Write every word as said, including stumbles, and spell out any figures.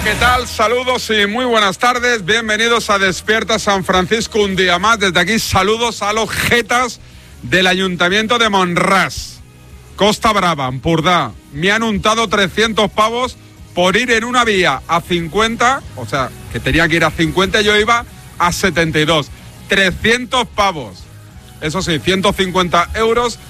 ¿Qué tal? Saludos y muy buenas tardes. Bienvenidos a Despierta San Francisco un día más. Desde aquí saludos a los jetas del Ayuntamiento de Mont-ras. Costa Brava, Empordà. Me han untado trescientos pavos por ir en una vía a cincuenta, o sea, que tenía que ir a cincuenta, yo iba a setenta y dos. trescientos pavos. Eso sí, ciento cincuenta euros